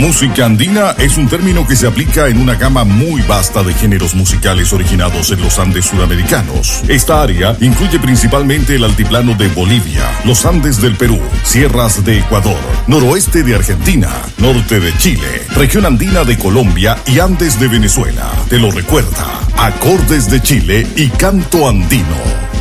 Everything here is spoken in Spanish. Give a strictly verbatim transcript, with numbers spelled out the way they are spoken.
Música andina es un término que se aplica en una gama muy vasta de géneros musicales originados en los Andes sudamericanos. Esta área incluye principalmente el altiplano de Bolivia, los Andes del Perú, sierras de Ecuador, noroeste de Argentina, norte de Chile, región andina de Colombia y Andes de Venezuela. Te lo recuerda, acordes de Chile y canto andino.